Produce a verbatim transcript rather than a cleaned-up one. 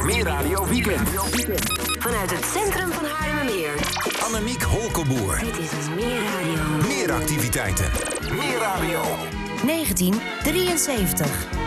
Meer Radio Weekend. Vanuit het centrum van Haarlemmermeer. Annemiek Holkenboer. Dit is Meer Radio. Meer activiteiten. Meer Radio. negentien drieënzeventig.